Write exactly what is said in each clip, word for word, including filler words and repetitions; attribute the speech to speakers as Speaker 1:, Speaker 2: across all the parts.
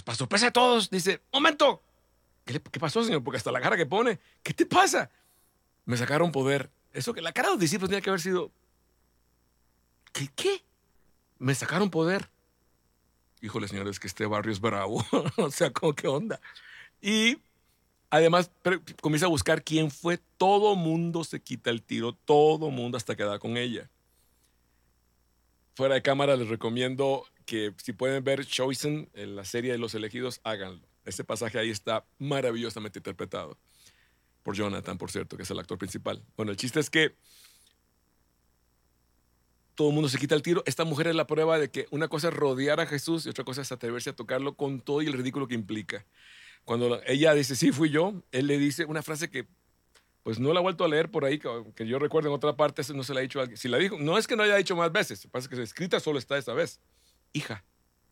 Speaker 1: pues para sorpresa de todos, dice, momento, ¿qué, le- qué pasó, señor? Porque hasta la cara que pone, ¿qué te pasa? Me sacaron poder. Eso que la cara de los discípulos tenía que haber sido, ¿qué? ¿Qué? Me sacaron poder. Híjole, señores, que este barrio es bravo. O sea, ¿cómo qué onda? Y además pre- comienza a buscar quién fue. Todo mundo se quita el tiro, todo mundo hasta queda con ella. Fuera de cámara les recomiendo que si pueden ver Chosen, en la serie de los elegidos, háganlo. Ese pasaje ahí está maravillosamente interpretado por Jonathan, por cierto, que es el actor principal. Bueno, el chiste es que todo el mundo se quita el tiro. Esta mujer es la prueba de que una cosa es rodear a Jesús y otra cosa es atreverse a tocarlo con todo y el ridículo que implica. Cuando la- ella dice, sí, fui yo, él le dice una frase que pues no la he vuelto a leer por ahí, que, que yo recuerdo en otra parte, eso no se la ha dicho a alguien. Si la dijo, no es que no haya dicho más veces, lo que pasa es que escrita solo está esa vez. Hija,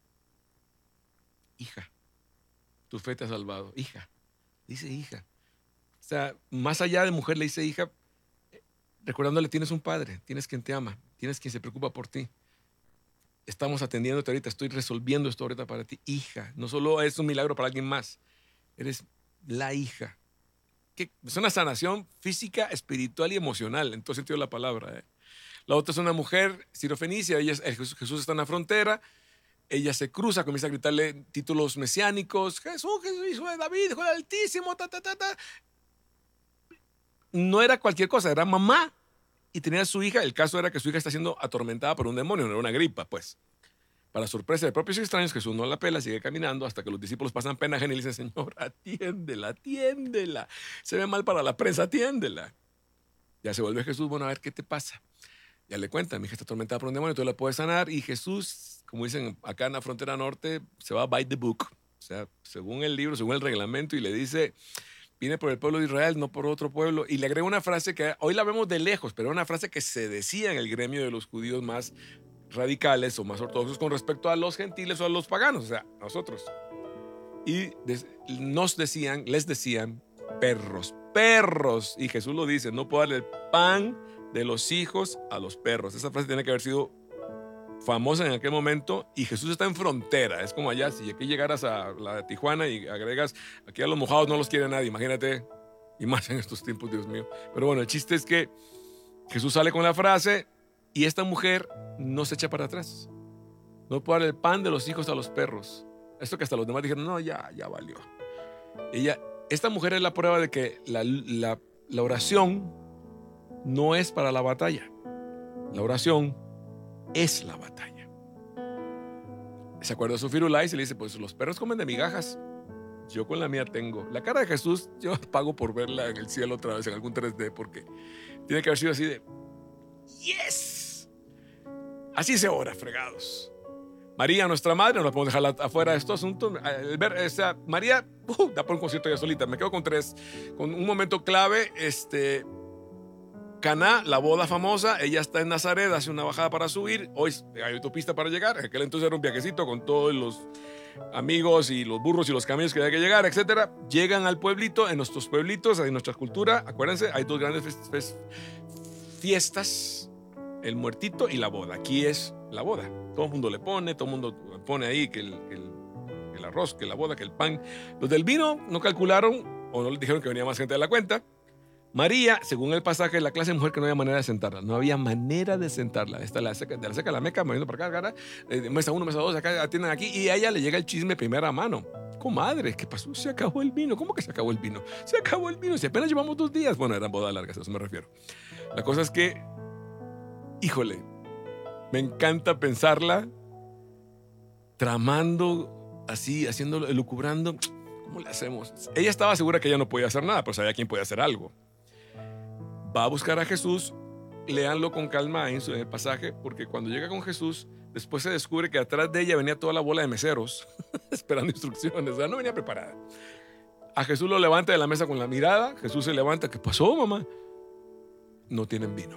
Speaker 1: hija, tu fe te ha salvado. Hija, dice hija. O sea, más allá de mujer le dice hija, recordándole tienes un padre, tienes quien te ama, tienes quien se preocupa por ti. Estamos atendiéndote ahorita, estoy resolviendo esto ahorita para ti. Hija, no solo es un milagro para alguien más, eres la hija. Que es una sanación física, espiritual y emocional, en todo sentido de la palabra. ¿eh? La otra es una mujer sirofenicia, ella es- Jesús, Jesús está en la frontera, ella se cruza, comienza a gritarle títulos mesiánicos, Jesús, Jesús, hijo de David, hijo del Altísimo, ta, ta, ta, ta. No era cualquier cosa, era mamá y tenía a su hija. El caso era que su hija está siendo atormentada por un demonio, no era una gripa, pues. Para sorpresa de propios extraños, Jesús no la pela, sigue caminando hasta que los discípulos pasan pena ajena y le dicen, Señor, atiéndela, atiéndela. Se ve mal para la prensa, atiéndela. Ya se vuelve Jesús, bueno, a ver qué te pasa. Ya le cuenta, mi hija está atormentada por un demonio, tú la puedes sanar. Y Jesús, como dicen acá en la frontera norte, se va by the book. O sea, según el libro, según el reglamento, y le dice, viene por el pueblo de Israel, no por otro pueblo. Y le agrega una frase que hoy la vemos de lejos, pero era una frase que se decía en el gremio de los judíos más radicales o más ortodoxos con respecto a los gentiles o a los paganos, o sea, nosotros. Y des- nos decían, les decían, perros, perros. Y Jesús lo dice, no puedo darle el pan de los hijos a los perros. Esa frase tiene que haber sido famosa en aquel momento y Jesús está en frontera. Es como allá, si aquí llegaras a la de Tijuana y agregas, aquí a los mojados no los quiere nadie, imagínate, y más en estos tiempos, Dios mío. Pero bueno, el chiste es que Jesús sale con la frase y esta mujer no se echa para atrás. No puede dar el pan de los hijos a los perros. Esto que hasta los demás dijeron, no, ya, ya valió. Ella, esta mujer es la prueba de que la, la, la oración no es para la batalla. La oración es la batalla. Se acuerda de su firulais y le dice, pues los perros comen de migajas. Yo con la mía tengo. La cara de Jesús, yo pago por verla en el cielo otra vez, en algún tres D, porque tiene que haber sido así de, yes. Así se ora, fregados. María, nuestra madre, no la podemos dejar afuera de estos asuntos. El ver, o sea, María uh, da por un concierto ya solita. Me quedo con tres. Con un momento clave, este, Caná, la boda famosa, ella está en Nazaret, hace una bajada para subir. Hoy hay autopista para llegar. En aquel entonces era un viajecito con todos los amigos y los burros y los camellos que había que llegar, etcétera. Llegan al pueblito, en nuestros pueblitos, en nuestra cultura, acuérdense, hay dos grandes fiestas, el muertito y la boda. Aquí es la boda. Todo el mundo le pone, todo el mundo pone ahí que el, el, el arroz, que la boda, que el pan. Los del vino no calcularon o no les dijeron que venía más gente de la cuenta. María, según el pasaje, la clase de mujer que no había manera de sentarla. No había manera de sentarla. Esta la seca, de la seca a la meca, moviendo para acá, cara, eh, mesa uno, mesa dos, acá atienden aquí. Y a ella le llega el chisme primera mano. Comadre, ¿qué pasó? Se acabó el vino. ¿Cómo que se acabó el vino? Se acabó el vino. Si apenas llevamos dos días. Bueno, eran bodas largas, a eso me refiero. La cosa es que, híjole, me encanta pensarla tramando así, haciéndolo, elucubrando. ¿Cómo le hacemos? Ella estaba segura que ella no podía hacer nada, pero sabía quién podía hacer algo. Va a buscar a Jesús, léanlo con calma en, su, en el pasaje, porque cuando llega con Jesús, después se descubre que atrás de ella venía toda la bola de meseros esperando instrucciones, o sea, no venía preparada. A Jesús lo levanta de la mesa con la mirada, Jesús se levanta, ¿qué pasó, mamá? No tienen vino.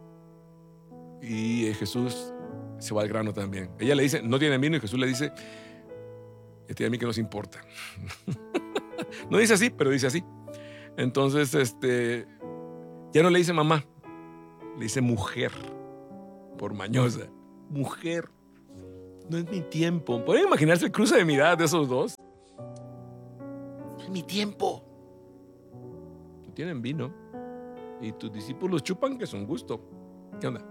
Speaker 1: Y Jesús se va al grano también. Ella le dice, no tienen vino, y Jesús le dice, este a mí que nos importa. No dice así, pero dice así. Entonces, este... ya no le dice mamá, le dice mujer, por mañosa. Mujer, no es mi tiempo. ¿Pueden imaginarse el cruce de miradas de esos dos? es mi tiempo. No tienen vino y tus discípulos chupan, que es un gusto. ¿Qué onda?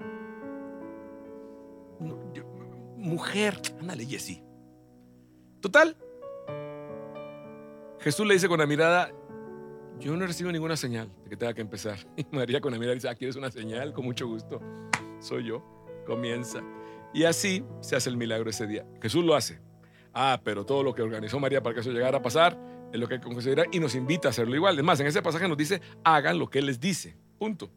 Speaker 1: No, yo, mujer, ándale, Jessy. Total, Jesús le dice con la mirada: yo no recibo ninguna señal de que tenga que empezar. Y María con la mirada dice: ah, ¿quieres una señal? Con mucho gusto. Soy yo. Comienza. Y así se hace el milagro ese día. Jesús lo hace. Ah, pero todo lo que organizó María para que eso llegara a pasar es lo que hay que considerar y nos invita a hacerlo igual. Es más, en ese pasaje nos dice: hagan lo que Él les dice. Punto.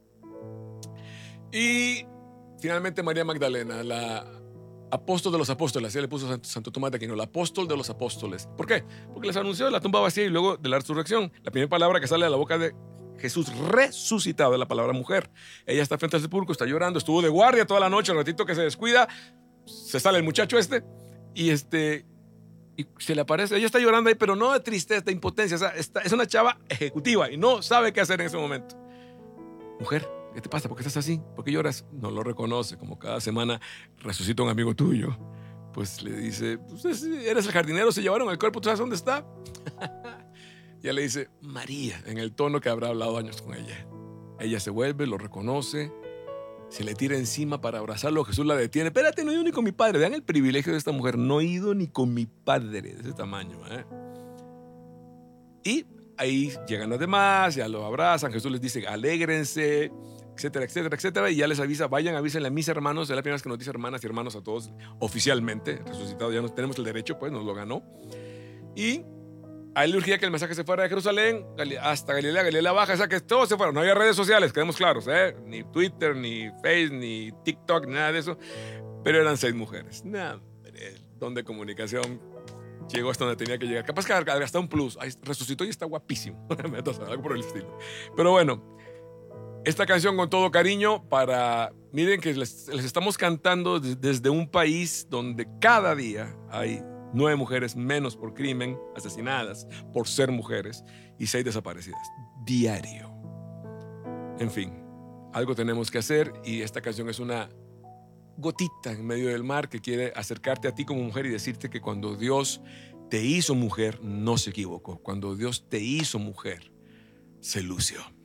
Speaker 1: Y finalmente María Magdalena, la apóstol de los apóstoles, así le puso Santo, Santo Tomás de Aquino, el apóstol de los apóstoles. ¿Por qué? Porque les anunció la tumba vacía y luego de la resurrección. La primera palabra que sale de la boca de Jesús resucitado es la palabra mujer. Ella está frente al sepulcro, está llorando, estuvo de guardia toda la noche, el ratito que se descuida, se sale el muchacho este y este y se le aparece. Ella está llorando ahí, pero no de tristeza, de impotencia. O sea, está, es una chava ejecutiva y no sabe qué hacer en ese momento. Mujer, ¿qué te pasa? ¿Por qué estás así? ¿Por qué lloras? No lo reconoce. Como cada semana resucita un amigo tuyo, pues le dice: pues eres el jardinero, se llevaron el cuerpo, ¿tú sabes dónde está? Ya le dice María, en el tono que habrá hablado años con ella. Ella se vuelve, lo reconoce, se le tira encima para abrazarlo. Jesús la detiene: espérate, no he ido ni con mi padre. Vean el privilegio de esta mujer: no he ido ni con mi padre, de ese tamaño, ¿eh? Y ahí llegan los demás, ya lo abrazan. Jesús les dice: alégrense, etcétera, etcétera, etcétera. Y ya les avisa: vayan, avísenle a mis hermanos. Es la primera vez que nos dice hermanas y hermanos a todos oficialmente. Resucitado, ya nos tenemos el derecho, pues nos lo ganó. Y a él le urgía que el mensaje se fuera de Jerusalén hasta Galilea, Galilea Baja, o sea que todos se fueron. No había redes sociales, quedemos claros, ¿eh? Ni Twitter, ni Facebook, ni TikTok, ni nada de eso. Pero eran seis mujeres. Nah, el don de comunicación llegó hasta donde tenía que llegar. Capaz que hasta un plus. Ay, resucitó y está guapísimo. Algo por el estilo. Pero bueno, esta canción con todo cariño para... Miren que les, les estamos cantando desde un país donde cada día hay nueve mujeres menos por crimen, asesinadas por ser mujeres, y seis desaparecidas. Diario. En fin, algo tenemos que hacer y esta canción es una gotita en medio del mar que quiere acercarte a ti como mujer y decirte que cuando Dios te hizo mujer, no se equivocó. Cuando Dios te hizo mujer, se lució.